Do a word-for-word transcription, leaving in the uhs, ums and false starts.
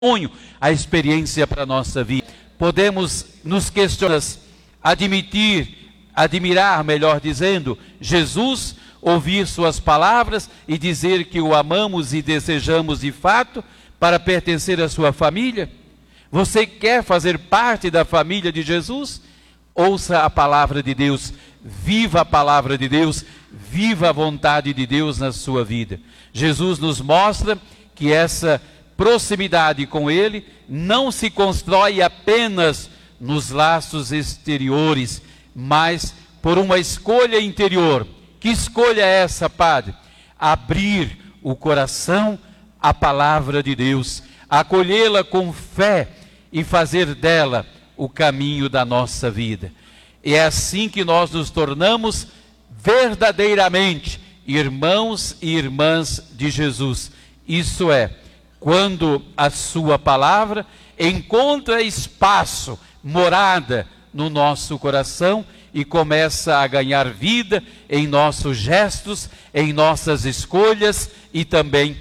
a experiência para a nossa vida. Podemos nos questionar, admitir, admirar, melhor dizendo, Jesus, ouvir suas palavras e dizer que o amamos e desejamos de fato para pertencer à sua família? Você quer fazer parte da família de Jesus? Ouça a palavra de Deus, viva a palavra de Deus, viva a vontade de Deus na sua vida. Jesus nos mostra que essa proximidade com Ele não se constrói apenas nos laços exteriores, mas por uma escolha interior. Que escolha é essa, Padre? Abrir o coração à palavra de Deus, acolhê-la com fé e fazer dela o caminho da nossa vida. E é assim que nós nos tornamos verdadeiramente irmãos e irmãs de Jesus. Isso é, quando a sua palavra encontra espaço, morada no nosso coração e começa a ganhar vida em nossos gestos, em nossas escolhas e também